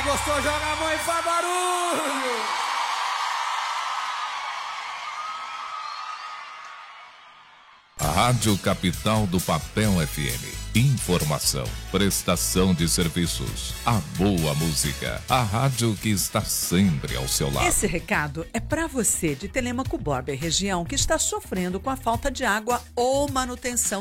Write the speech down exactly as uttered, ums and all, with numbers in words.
gostou, joga a mão e faz barulho! Rádio Capital do Papel F M. Informação, prestação de serviços, a boa música, a rádio que está sempre ao seu lado. Esse recado é para você de Telêmaco Borba e região que está sofrendo com a falta de água ou manutenção